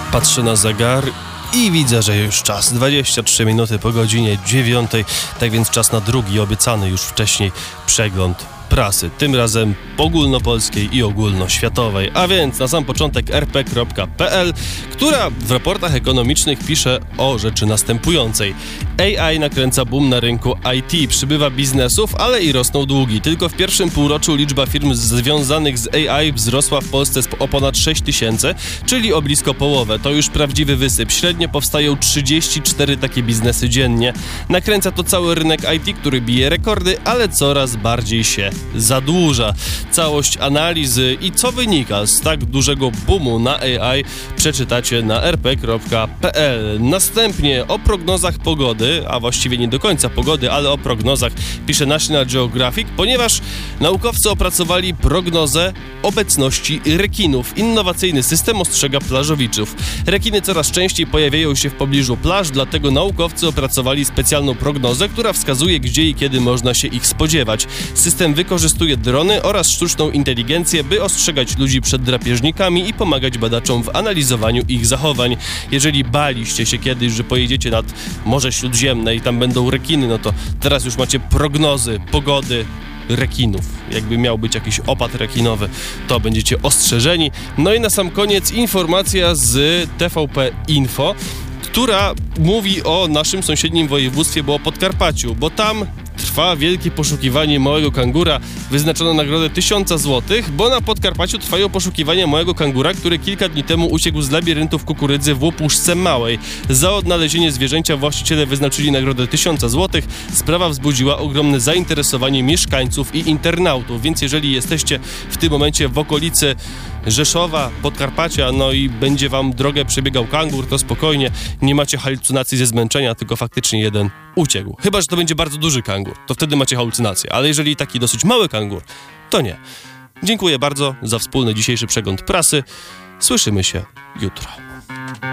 Patrzę na zegar i widzę, że już czas. 23 minuty po godzinie 9, tak więc czas na drugi, obiecany już wcześniej przegląd prasy. Tym razem ogólnopolskiej i ogólnoświatowej. A więc na sam początek rp.pl, która w raportach ekonomicznych pisze o rzeczy następującej. AI nakręca boom na rynku IT, przybywa biznesów, ale i rosną długi. Tylko w pierwszym półroczu liczba firm związanych z AI wzrosła w Polsce o ponad 6 000, czyli o blisko połowę. To już prawdziwy wysyp. Średnio powstają 34 takie biznesy dziennie. Nakręca to cały rynek IT, który bije rekordy, ale coraz bardziej się zadłuża. Całość analizy i co wynika z tak dużego boomu na AI przeczytacie na rp.pl. Następnie o prognozach pogody, a właściwie nie do końca pogody, ale o prognozach pisze National Geographic, ponieważ naukowcy opracowali prognozę obecności rekinów. Innowacyjny system ostrzega plażowiczów. Rekiny coraz częściej pojawiają się w pobliżu plaż, dlatego naukowcy opracowali specjalną prognozę, która wskazuje, gdzie i kiedy można się ich spodziewać. System wykorzystuje drony oraz sztuczną inteligencję, by ostrzegać ludzi przed drapieżnikami i pomagać badaczom w analizowaniu ich zachowań. Jeżeli baliście się kiedyś, że pojedziecie nad Morze Śródziemne i tam będą rekiny, no to teraz już macie prognozy pogody rekinów. Jakby miał być jakiś opad rekinowy, to będziecie ostrzeżeni. No i na sam koniec informacja z TVP Info, która mówi o naszym sąsiednim województwie, bo o Podkarpaciu, bo tam trwa wielkie poszukiwanie małego kangura. Wyznaczono nagrodę 1000 zł, bo na Podkarpaciu trwają poszukiwania małego kangura, który kilka dni temu uciekł z labiryntów kukurydzy w Łopuszce Małej. Za odnalezienie zwierzęcia właściciele wyznaczyli nagrodę 1000 zł. Sprawa wzbudziła ogromne zainteresowanie mieszkańców i internautów, więc jeżeli jesteście w tym momencie w okolicy Rzeszowa, Podkarpacia, no i będzie wam drogę przebiegał kangur, to spokojnie, nie macie halucynacji ze zmęczenia, tylko faktycznie jeden uciekł. Chyba że to będzie bardzo duży kangur, to wtedy macie halucynację, ale jeżeli taki dosyć mały kangur, to nie. Dziękuję bardzo za wspólny dzisiejszy przegląd prasy. Słyszymy się jutro.